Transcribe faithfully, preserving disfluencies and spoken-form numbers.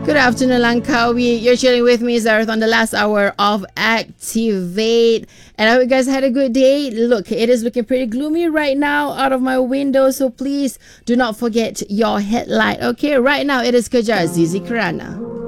Good afternoon, Langkawi. You're chilling with me, Zareth, on the last hour of Activate. And I hope you guys had a good day. Look, it is looking pretty gloomy right now out of my window. So please do not forget your headlight. Okay, right now it is Kajar Zizi Karana.